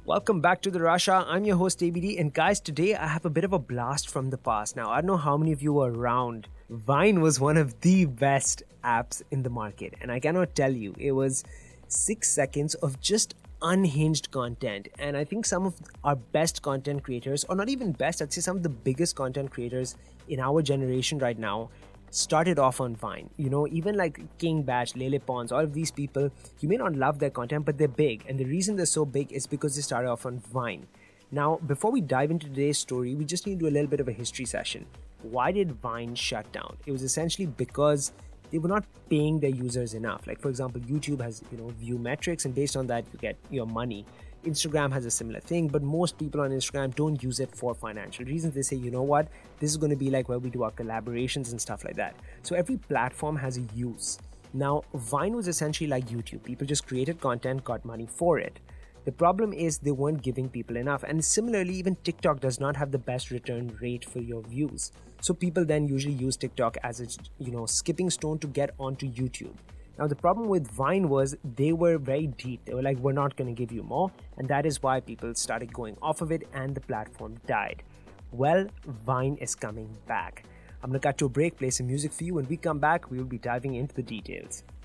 Welcome back to the Rasha. I'm your host ABD, and guys, today I have a bit of a blast from the past. Now, I don't know how many of you were around. Vine was one of the best apps in the market, and I cannot tell you, it was 6 seconds of just unhinged content. And I think some of our best content creators, or not even best, I'd say some of the biggest content creators in our generation right now, started off on Vine. Even like King Batch, Lele Pons, all of these people, you may not love their content, but they're big. And the reason they're so big is because they started off on Vine. Now, before we dive into today's story, we just need to do a little bit of a history session. Why did Vine shut down? It was essentially because they were not paying their users enough. Like, for example, YouTube has, view metrics, and based on that, you get your money. Instagram has a similar thing, but most people on Instagram don't use it for financial reasons. They say, you know what, this is going to be like where we do our collaborations and stuff like that. So every platform has a use. Now, Vine was essentially like YouTube. People just created content, got money for it. The problem is they weren't giving people enough. And similarly, even TikTok does not have the best return rate for your views. So people then usually use TikTok as a skipping stone to get onto YouTube. Now, the problem with Vine was they were very deep. They were like, we're not going to give you more. And that is why people started going off of it and the platform died. Well, Vine is coming back. I'm going to cut to a break, play some music for you. When we come back, we will be diving into the details.